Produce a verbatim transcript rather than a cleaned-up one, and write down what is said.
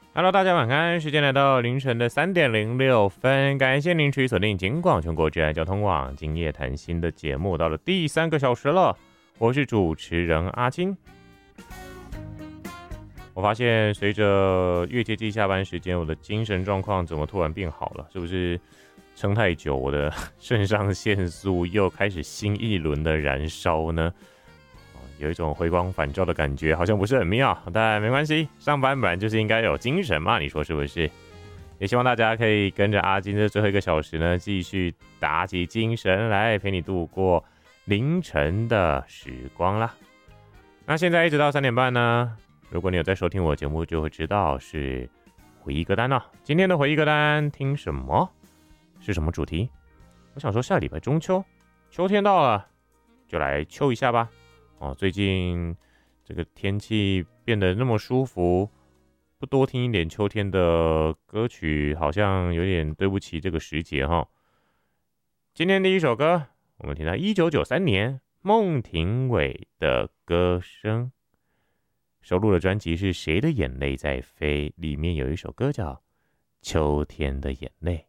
Hello，大家晚安，时间来到凌晨的三点零六分，感谢您持续锁定金广全国之爱交通网今夜谈心的节目，到了第三个小时了，我是主持人阿金。我发现随着越接近下班时间，我的精神状况怎么突然变好了？是不是撑太久，我的肾上腺素又开始新一轮的燃烧呢？有一种回光返照的感觉，好像不是很妙，但没关系，上班本来就是应该有精神嘛，你说是不是？也希望大家可以跟着阿金的最后一个小时呢，继续打起精神来，陪你度过凌晨的时光啦。那现在一直到三点半呢，如果你有在收听我的节目，就会知道是回忆歌单了。今天的回忆歌单听什么？是什么主题？我想说下礼拜中秋，秋天到了，就来秋一下吧。哦，最近这个天气变得那么舒服，不多听一点秋天的歌曲，好像有点对不起这个时节哈。今天第一首歌，我们听到一九九三年孟庭苇的歌声，收录的专辑是《谁的眼泪在飞》，里面有一首歌叫《秋天的眼泪》。